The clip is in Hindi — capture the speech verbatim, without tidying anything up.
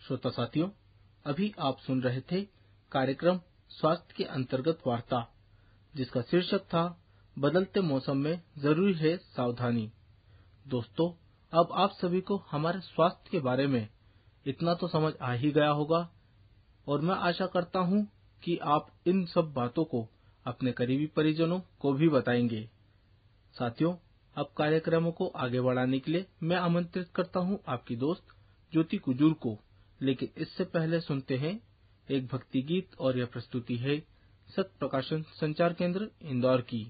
श्रोता साथियों, अभी आप सुन रहे थे कार्यक्रम स्वास्थ्य के अंतर्गत वार्ता, जिसका शीर्षक था बदलते मौसम में जरूरी है सावधानी। दोस्तों, अब आप सभी को हमारे स्वास्थ्य के बारे में इतना तो समझ आ ही गया होगा और मैं आशा करता हूं कि आप इन सब बातों को अपने करीबी परिजनों को भी बताएंगे। साथियों, अब कार्यक्रमों को आगे बढ़ाने के लिए मैं आमंत्रित करता हूं आपकी दोस्त ज्योति कुजूर को। लेकिन इससे पहले सुनते हैं एक भक्ति गीत और यह प्रस्तुति है सत्य प्रकाशन संचार केंद्र इंदौर की।